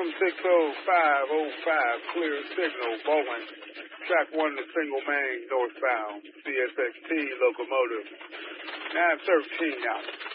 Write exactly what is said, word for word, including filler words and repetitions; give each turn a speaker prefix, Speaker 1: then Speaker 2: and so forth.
Speaker 1: M six oh five oh five, clear signal, Bowen. Track one to Single Main, northbound. C S X T locomotive. nine thirteen out.